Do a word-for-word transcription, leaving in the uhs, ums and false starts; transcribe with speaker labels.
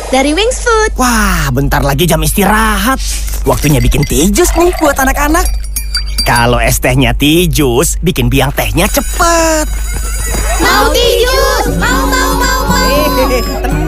Speaker 1: dari Wings Food.
Speaker 2: Wah, bentar lagi jam istirahat. Waktunya bikin tea juice nih buat anak-anak. Kalau es tehnya tea juice, bikin biang tehnya cepet.
Speaker 1: Mau tea juice? Mau, mau, mau, mau.
Speaker 2: Hehehe, tenang.